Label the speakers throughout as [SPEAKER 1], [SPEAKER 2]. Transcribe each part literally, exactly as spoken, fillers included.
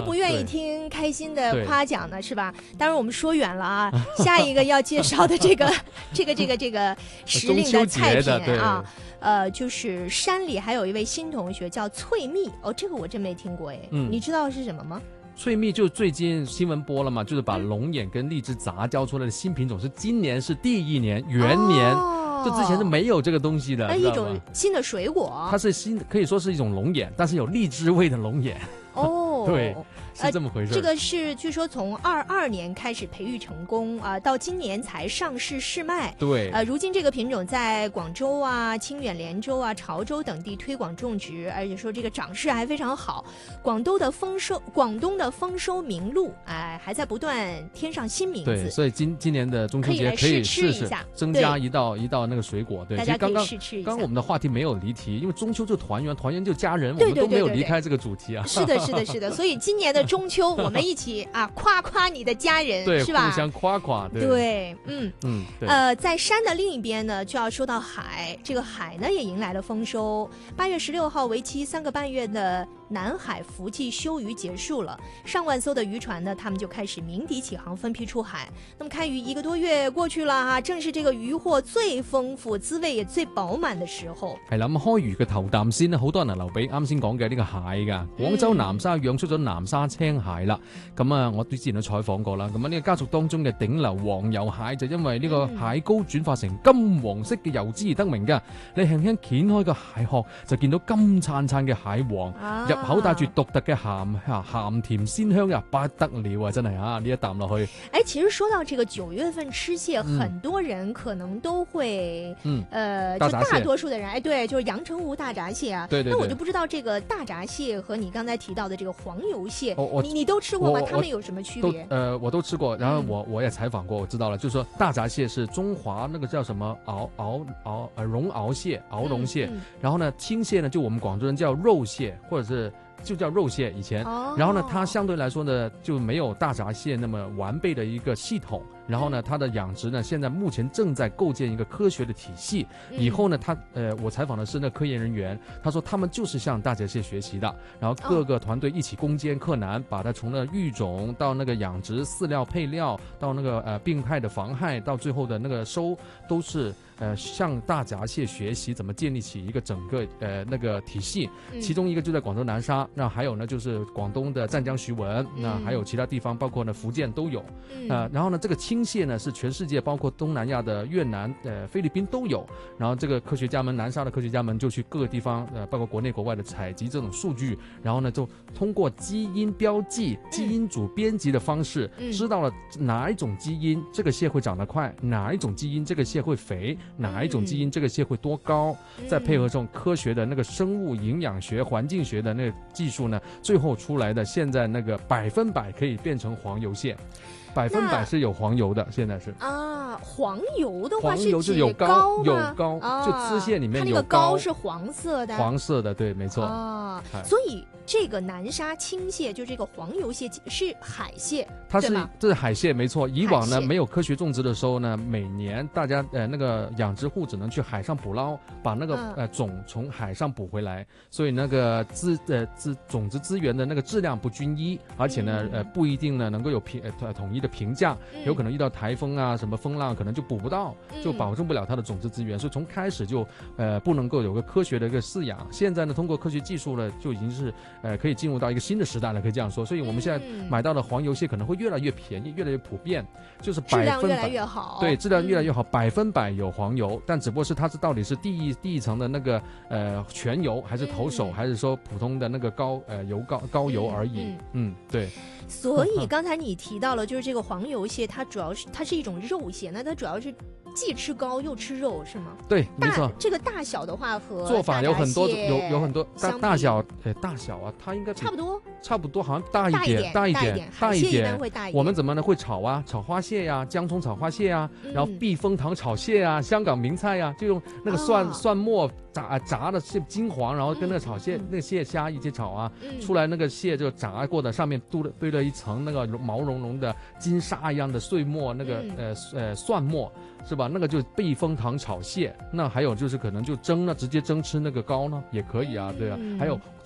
[SPEAKER 1] 不愿意听开心的夸奖呢，是吧？当然我们说远了啊，下一个要介绍的这个这个这个这个时令的菜品啊，呃，就是山里还有一位新同学叫翠蜜哦，这个我真没听过哎，嗯，你知道是什么吗？
[SPEAKER 2] 翠蜜就最近新闻播了嘛，就是把龙眼跟荔枝杂交出来的新品种，是今年是第一年元年。哦，就之前是没有这个东西的，
[SPEAKER 1] 一种新的水果，
[SPEAKER 2] 它是新，可以说是一种龙眼，但是有荔枝味的龙眼。
[SPEAKER 1] 哦，
[SPEAKER 2] 对，是这么回事、呃。
[SPEAKER 1] 这个是据说从二二年开始培育成功啊、呃，到今年才上市试卖。
[SPEAKER 2] 对，
[SPEAKER 1] 呃，如今这个品种在广州啊、清远、连州啊、潮州等地推广种植，而且说这个长势还非常好。广东的丰收，广东的丰收名录，哎、呃，还在不断添上新名字。
[SPEAKER 2] 对，所以今今年的中秋节可以试试增加一道一道那个水果。对，
[SPEAKER 1] 大家可以试吃一下。
[SPEAKER 2] 刚刚我们的话题没有离题，因为中秋就团圆，团圆就家人，我们都没有离开这个主题啊。
[SPEAKER 1] 是的，是的，是的。所以今年的中秋，我们一起啊夸夸你的家人，
[SPEAKER 2] 对，
[SPEAKER 1] 是吧？
[SPEAKER 2] 互相夸夸，对，
[SPEAKER 1] 对，嗯
[SPEAKER 2] 嗯，对。
[SPEAKER 1] 呃，在山的另一边呢，就要说到海，这个海呢也迎来了丰收。八月十六号，为期三个半月的南海福季休渔结束了，上万艘的渔船呢，他们就開始鳴笛起航，分批出海。那麼開漁一個多月過去啦，哈，正是這個漁獲最豐富、滋味也最飽滿的時候。
[SPEAKER 2] 係啦，咁開漁嘅頭啖先咧，好多人留俾啱先講嘅呢個蟹噶。廣州南沙養出咗南沙青蟹啦。咁啊，我之前都採訪過啦。咁啊，呢個家族當中嘅頂流黃油蟹就因為呢個蟹膏轉化成金黃色嘅油脂而得名噶。你輕輕掀開個蟹殼，就見到金燦燦嘅蟹黃。啊入口帶住獨特嘅鹹鹹甜鮮香啊，不得了啊！真係啊，呢一啖落去。
[SPEAKER 1] 哎，其實說到這個九月份吃蟹，嗯、很多人可能都會，嗯，呃，就大多數的人，哎，對，就是陽澄湖大閘蟹啊。
[SPEAKER 2] 對對對。
[SPEAKER 1] 那我就不知道這個大閘蟹和你剛才提到的這個黃油蟹，
[SPEAKER 2] 哦、
[SPEAKER 1] 你你都吃過嗎？它們有什麼區別？
[SPEAKER 2] 呃，我都吃過，然後我、嗯、我也採訪過，我知道了，就是說大閘蟹是中華那個叫什麼螯螯螯呃絨螯蟹、螯龍蟹，嗯嗯、然後呢青蟹呢就我們廣州人叫肉蟹，或者是。就叫肉蟹以前，哦、然後呢，它相對來說呢就沒有大閘蟹那麼完備的一個系統。然後呢，它的養殖呢，現在目前正在構建一個科學的體系。以後呢，他呃，我採訪的是那科研人員，他說他們就是向大閘蟹學習的，然後各個團隊一起攻堅克難，把它從那育種到那個養殖、飼料配料到那個呃病態的防害，到最後的那個收，都是呃向大閘蟹學習怎麼建立起一個整個呃那個體系。其中一個就在廣州南沙，那還有呢就是廣東的湛江徐聞，那還有其他地方，包括呢福建都有。呃，然後呢這個青蟹呢是全世界包括東南亞的越南、呃菲律賓都有。然後這個科學家們，南沙的科學家們就去各個地方，呃包括國內國外的採集這種數據，然後呢就通過基因標記、基因組編輯的方式，知道了哪一種基因這個蟹會長得快，哪一種基因這個蟹會肥，哪一種基因這個蟹會多高，再配合這種科學的那個生物營養學、環境學的那個技術呢，最後出來的現在那個百分百可以變成黃油蟹。百分百是有黃油的，現在是
[SPEAKER 1] 啊，黃油的話是
[SPEAKER 2] 黃油就有膏，有膏，啊、就支蟹裡面有膏，它那個
[SPEAKER 1] 膏是黃色的，
[SPEAKER 2] 黃色的，對，沒錯
[SPEAKER 1] 啊，所以這個南沙青蟹就這個黃油蟹是海蟹，
[SPEAKER 2] 它是這是海蟹，沒錯。以往呢沒有科學種植的時候呢，每年大家呃那個養殖戶只能去海上捕撈，把那個、啊、呃種從海上捕回來，所以那個資呃資種子資源的那個質量不均一，而且呢、嗯、呃不一定呢能夠有平呃統一的評價，有可能遇到颱風啊什麼風浪，可能就捕不到，就保證不了它的種子資源，所以從開始就呃不能夠有個科學的一個飼養。現在呢通過科學技術呢就已經是呃可以進入到一個新的時代了，可以這樣說。所以我們現在買到的黃油蟹可能會越來越便宜，越來越普遍，就是百分百，質量越來越好，對，質量越來越好，百分百有黃油，但只不過是它是到底是第一第一層的那個呃全油，還是投手，還是說普通的那個高呃油膏膏油而已。嗯，嗯對。
[SPEAKER 1] 所以剛才你提到了，就是這個黃油蟹，它主要是它是一種肉蟹，那它主要是既吃膏又吃肉，是嗎？
[SPEAKER 2] 對，沒錯。
[SPEAKER 1] 這個大小的話和
[SPEAKER 2] 做法有很多，有有很多大大小，誒大小啊，它應該
[SPEAKER 1] 差不多，
[SPEAKER 2] 差不多，好像大一點，大一點，大一點。我們怎麼呢？會炒啊，炒花蟹呀，薑蔥炒花蟹啊，然後避風塘炒蟹啊，香港名菜啊，就用那個蒜蒜末炸炸的是金黃，然後跟那個炒蟹那個蟹蝦一起炒啊，出來那個蟹就炸過的，上面堆了堆了一層那個毛茸茸的金沙一樣的碎末，那個呃呃蒜末。是吧？那個就避風塘炒蟹，那還有就是可能就蒸了，直接蒸吃那個膏呢，也可以啊，對啊。嗯、還有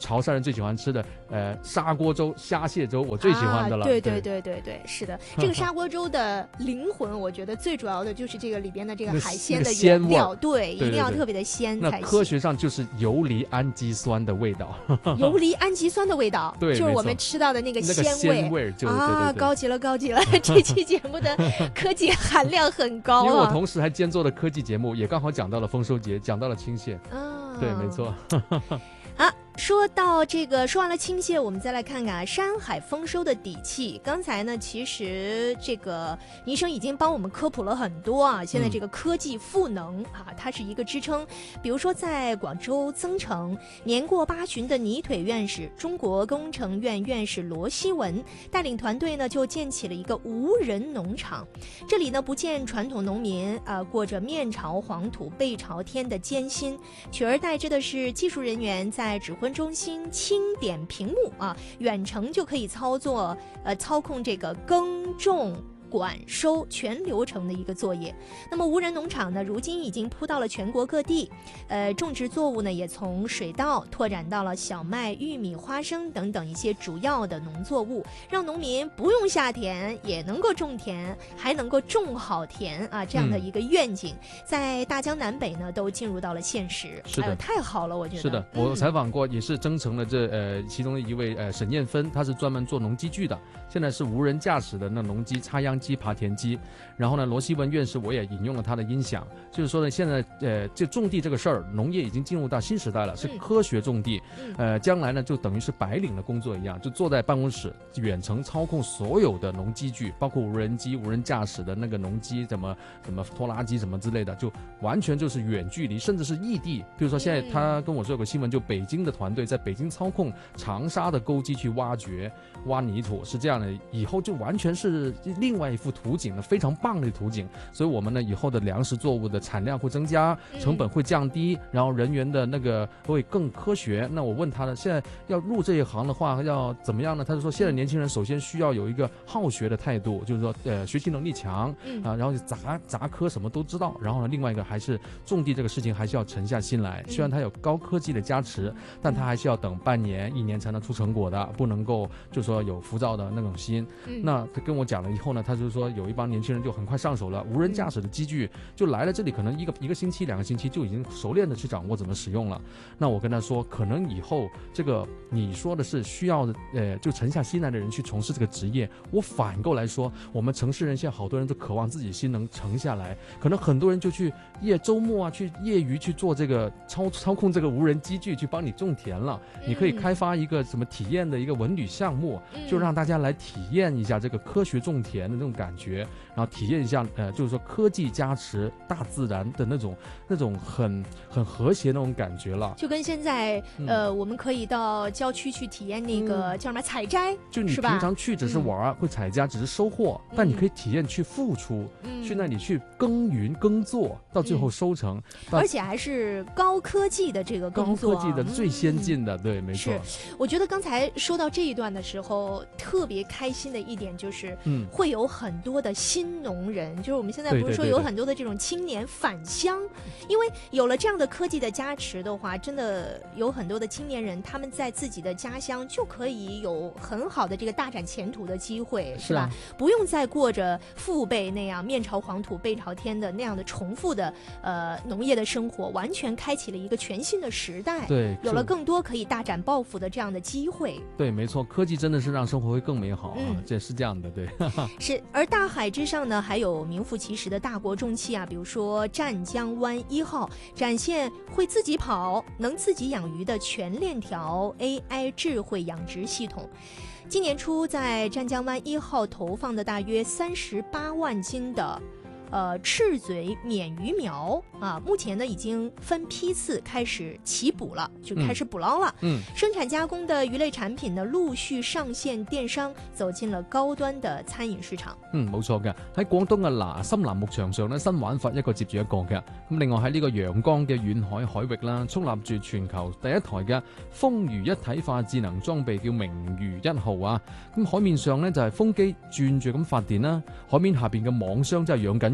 [SPEAKER 2] 潮汕人最喜欢吃的呃砂锅粥、虾蟹粥，我最喜欢的了。
[SPEAKER 1] 啊、对对对对对，是的，这个砂锅粥的灵魂，我觉得最主要的就是这个里边的这个海鲜的原料，对，
[SPEAKER 2] 对，
[SPEAKER 1] 一定要特别的鲜才行。
[SPEAKER 2] 那科学上就是游离氨基酸的味道，
[SPEAKER 1] 游离氨基酸的味道，
[SPEAKER 2] 对，
[SPEAKER 1] 就是我们吃到的那个鲜味，
[SPEAKER 2] 那个鲜味就
[SPEAKER 1] 啊，
[SPEAKER 2] 对对对，
[SPEAKER 1] 高级了，高级了！这期节目的科技含量很高啊。
[SPEAKER 2] 因为我同时还兼做了科技节目，也刚好讲到了丰收节，讲到了青蟹，
[SPEAKER 1] 啊，
[SPEAKER 2] 对，没错。
[SPEAKER 1] 啊，说到这个，说完了青蟹，我们再来看看山海丰收的底气。刚才呢，其实这个倪生已经帮我们科普了很多啊。现在这个科技赋能、嗯、啊，它是一个支撑。比如说，在广州增城，年过八旬的泥腿院士、中国工程院院士罗希文带领团队呢，就建起了一个无人农场。这里呢，不见传统农民啊、呃、过着面朝黄土背朝天的艰辛，取而代之的是技术人员在在指挥中心轻点屏幕啊，远程就可以操作呃操控这个耕种管收全流程的一个作业。那么无人农场呢，如今已经铺到了全国各地，呃，种植作物呢也从水稻拓展到了小麦、玉米、花生等等一些主要的农作物，让农民不用下田也能够种田，还能够种好田啊，这样的一个愿景，嗯、在大江南北呢都进入到了现实。
[SPEAKER 2] 是的，
[SPEAKER 1] 哎、太好了，我觉得。
[SPEAKER 2] 是的，
[SPEAKER 1] 嗯、
[SPEAKER 2] 我采访过，也是增城的这呃其中的一位呃沈燕芬，她是专门做农机具的，现在是无人驾驶的那农机、插秧机、耙田机。然后呢，罗希文院士我也引用了他的音响，就是说呢，现在呃，就种地这个事儿，农业已经进入到新时代了，是科学种地。嗯、呃，将来呢，就等于是白领的工作一样，就坐在办公室远程操控所有的农机具，包括无人机、无人驾驶的那个农机，怎么怎么拖拉机什么之类的，就完全就是远距离，甚至是异地。比如说现在他跟我说有个新闻，就北京的团队在北京操控长沙的沟机去挖掘、挖泥土，是这样的，以后就完全是另外一幅图景了，非常棒的图景。所以我们呢，以后的粮食作物的产量会增加，成本会降低，然后人员的那个会更科学。那我问他呢，现在要入这一行的话要怎么样呢？他就说，现在年轻人首先需要有一个好学的态度，就是说呃学习能力强啊，然后杂杂科什么都知道。然后呢，另外一个还是种地这个事情还是要沉下心来，虽然它有高科技的加持，但它还是要等半年一年才能出成果的，不能够就说有浮躁的那种心。那他跟我讲了以后呢，他就说有一帮年轻人就很快上手了，无人驾驶的机具就来了这里，可能一个一个星期两个星期就已经熟练的去掌握怎么使用了。那我跟他说，可能以后这个你说的是需要呃就沉下心来的人去从事这个职业，我反过来说，我们城市人现在好多人都渴望自己心能沉下来，可能很多人就去夜周末啊去业余去做这个操操控这个无人机具去帮你种田了。你可以开发一个什么体验的一个文旅项目，就让大家来体验一下这个科学种田的那种感觉，然后体验一下呃就是说科技加持大自然的那种那种很很和谐那种感觉了。
[SPEAKER 1] 就跟现在呃、嗯、我们可以到郊区去体验那个、嗯、叫什么采摘，
[SPEAKER 2] 就你平常去只是玩、嗯、会采摘只是收获、嗯、但你可以体验去付出、嗯、去那里去耕耘耕作到最后收成、
[SPEAKER 1] 嗯、而且还是高科技的这个工作，
[SPEAKER 2] 高科技的最先进的、嗯、对没错。
[SPEAKER 1] 我觉得刚才说到这一段的时候特别开心的一点就是嗯会有很多的新农人，就是我们现在不是说有很多的这种青年返乡，对对对对，因为有了这样的科技的加持的话，真的有很多的青年人他们在自己的家乡就可以有很好的这个大展前途的机会，是吧？是不用再过着父辈那样面朝黄土背朝天的那样的重复的呃农业的生活，完全开启了一个全新的时代，
[SPEAKER 2] 对，
[SPEAKER 1] 有了更多可以大展抱负的这样的机会。
[SPEAKER 2] 对，没错，科技真的是让生活会更美好啊，嗯、这是这样的，对。
[SPEAKER 1] 是，而大海之上呢，还有名副其实的大国重器啊，比如说湛江湾一号，展现会自己跑、能自己养鱼的全链条 A I 智慧养殖系统。今年初在湛江湾一号投放的大约三十八万斤的呃，赤嘴鲶鱼苗啊，目前呢已经分批次開始起捕了，就開始捕撈了。嗯，生產加工的魚類產品呢，陸續上線電商，走進了高端的餐飲市場。
[SPEAKER 2] 嗯，冇錯嘅。喺廣東嘅嗱深藍牧場上呢，新玩法一個接住一個嘅。咁另外喺呢個陽江嘅遠海海域啦，矗立住全球第一台嘅風魚一體化智能裝備，叫明魚一號啊。咁海面上呢，就係風機轉住咁發電啦，海面下邊嘅網箱即係養緊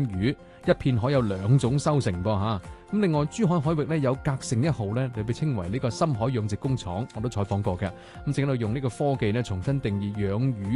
[SPEAKER 2] 魚，一片海有兩種收成噃嚇。咁另外珠海海域咧有格盛一號咧，就被稱為呢個深海養殖工廠，我都採訪過嘅。咁正喺度用呢個科技咧重新定義養魚